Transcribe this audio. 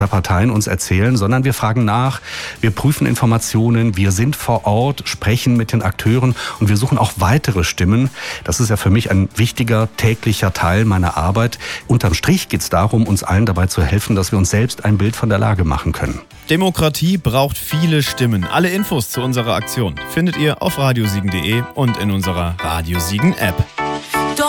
Parteien uns erzählen, sondern wir fragen nach, wir prüfen Informationen, wir sind vor Ort, sprechen mit den Akteuren und wir suchen auch weitere Stimmen. Das ist ja für mich ein wichtiger täglicher Teil meiner Arbeit. Unterm Strich geht es darum, uns allen dabei zu helfen, dass wir uns selbst ein Bild von der Lage machen können. Demokratie braucht viele Stimmen. Alle Infos zu unserer Aktion findet ihr auf radiosiegen.de und in unserer Radio Siegen App.